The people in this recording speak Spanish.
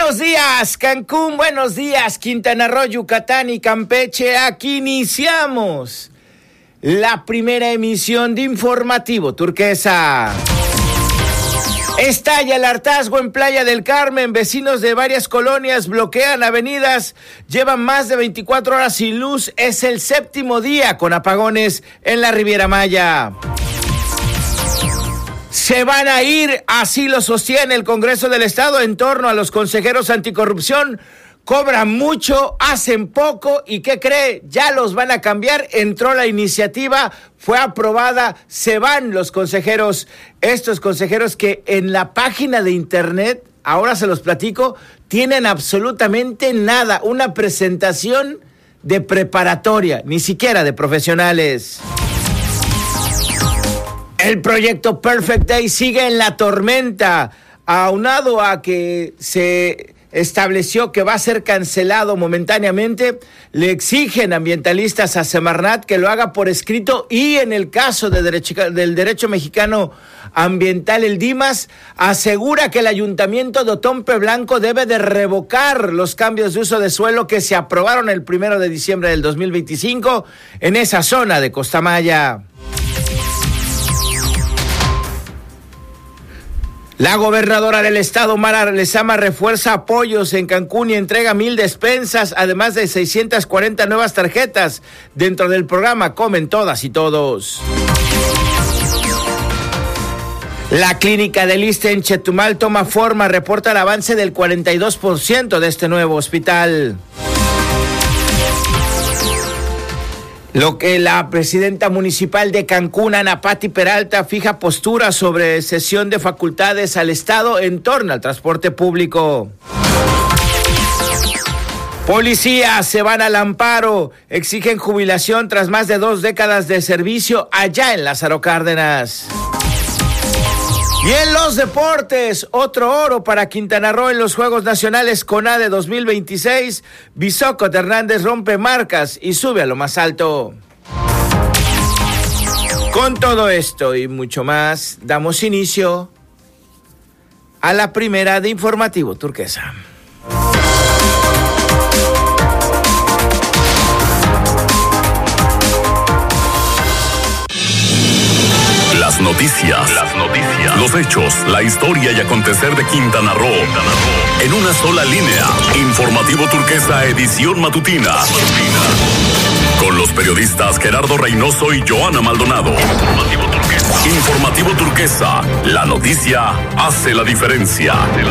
Buenos días, Cancún, buenos días, Quintana Roo, Yucatán y Campeche. Aquí iniciamos la primera emisión de Informativo Turquesa. Estalla el hartazgo en Playa del Carmen. Vecinos de varias colonias bloquean avenidas. Llevan más de 24 horas sin luz. Es el séptimo día con apagones en la Riviera Maya. Se van a ir, así lo sostiene el Congreso del Estado en torno a los consejeros anticorrupción. Cobran mucho, hacen poco y ¿qué cree? Ya los van a cambiar. Entró la iniciativa, fue aprobada, se van los consejeros. Estos consejeros que en la página de internet, ahora se los platico, tienen absolutamente nada. Una presentación de preparatoria, ni siquiera de profesionales. El proyecto Perfect Day sigue en la tormenta, aunado a que se estableció que va a ser cancelado momentáneamente. Le exigen ambientalistas a Semarnat que lo haga por escrito y en el caso del derecho mexicano ambiental, el DIMAS asegura que el ayuntamiento de Otompe Blanco debe de revocar los cambios de uso de suelo que se aprobaron el 1 de diciembre del 2025 en esa zona de Costa Maya. La gobernadora del estado, Mara Lezama, refuerza apoyos en Cancún y entrega 1,000 despensas, además de 640 nuevas tarjetas dentro del programa Comen Todas y Todos. La clínica del ISSSTE en Chetumal toma forma, reporta el avance del 42% de este nuevo hospital. Lo que la presidenta municipal de Cancún, Ana Patti Peralta, fija postura sobre cesión de facultades al Estado en torno al transporte público. Policías se van al amparo, exigen jubilación tras más de 2 décadas de servicio allá en Lázaro Cárdenas. Y en los deportes, otro oro para Quintana Roo en los Juegos Nacionales CONADE 2026. Bisócot Hernández rompe marcas y sube a lo más alto. Con todo esto y mucho más, damos inicio a la primera de Informativo Turquesa. Las noticias, los hechos, la historia y acontecer de Quintana Roo. En una sola línea. Informativo Turquesa, edición matutina. Con los periodistas Gerardo Reynoso y Joana Maldonado. Informativo Turquesa, la noticia hace la diferencia.